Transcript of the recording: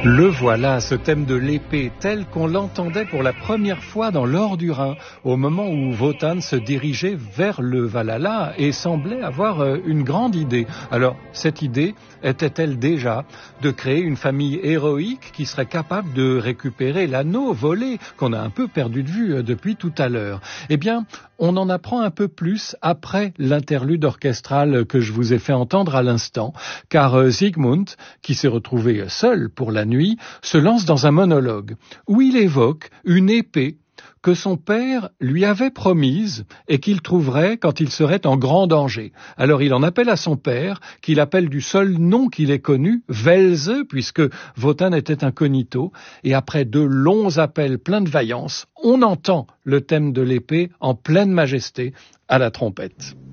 Le voilà, ce thème de l'épée, tel qu'on l'entendait pour la première fois dans l'Or du Rhin, au moment où Wotan se dirigeait vers le Valhalla et semblait avoir une grande idée. Alors, cette idée était-elle déjà de créer une famille héroïque qui serait capable de récupérer l'anneau volé qu'on a un peu perdu de vue depuis tout à l'heure? Eh bien, on en apprend un peu plus après l'interlude orchestral que je vous ai fait entendre à l'instant, car Sigmund, qui s'est retrouvé seul pour la nuit, se lance dans un monologue où il évoque une épée que son père lui avait promise et qu'il trouverait quand il serait en grand danger. Alors il en appelle à son père, qu'il appelle du seul nom qu'il ait connu, Welse, puisque Wotan était incognito, et après de longs appels pleins de vaillance, on entend le thème de l'épée en pleine majesté à la trompette.